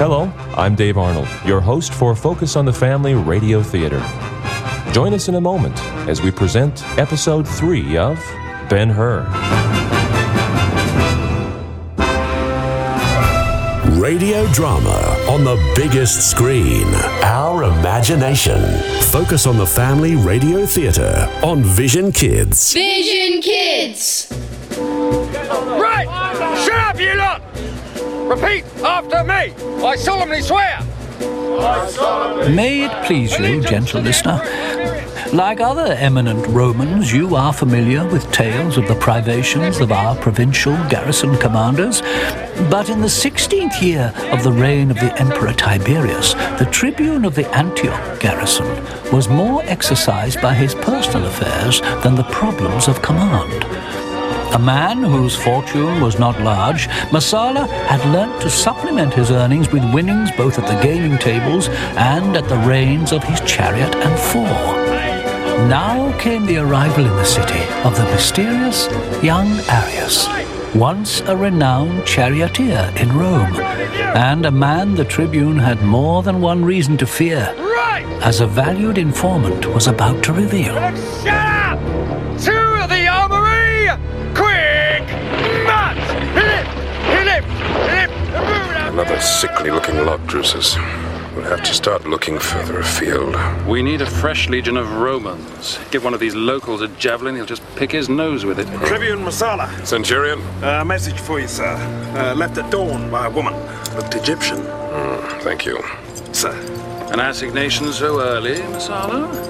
Hello, I'm Dave Arnold, your host for Focus on the Family Radio Theater. Join us in a moment as we present Episode 3 of Ben-Hur. Radio drama on the biggest screen. Our imagination. Focus on the Family Radio Theater on Vision Kids. Vision Kids! Right! Shut up, you lot! Repeat after me! I solemnly swear! May it please you, gentle listener, like other eminent Romans, you are familiar with tales of the privations of our provincial garrison commanders. But in the 16th year of the reign of the Emperor Tiberius, the tribune of the Antioch garrison was more exercised by his personal affairs than the problems of command. A man whose fortune was not large, Messala had learnt to supplement his earnings with winnings both at the gaming tables and at the reins of his chariot and four. Now came the arrival in the city of the mysterious young Arius, once a renowned charioteer in Rome, and a man the tribune had more than one reason to fear, as a valued informant was about to reveal. Shut up! To the armory! Quick! March! Lift! Another sickly-looking lot, Drusus. We'll have to start looking further afield. We need a fresh legion of Romans. Give one of these locals a javelin, he'll just pick his nose with it. Tribune Messala. Centurion? Message for you, sir. Left at dawn by a woman. Looked Egyptian. Thank you. Sir. An assignation so early, Messala?